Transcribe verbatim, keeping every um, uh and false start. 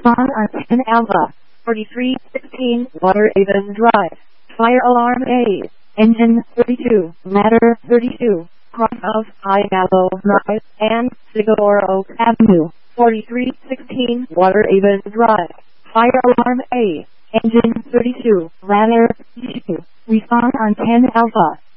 Respond on ten Alpha. forty-three sixteen Water Haven Drive. Fire alarm A. Engine thirty-two. Ladder thirty-two. Crosshouse High Gallows Drive and Sigor Oak Avenue. forty-three sixteen Water Haven Drive. Fire alarm A. Engine thirty-two. Ladder thirty-two. Respond on ten Alpha.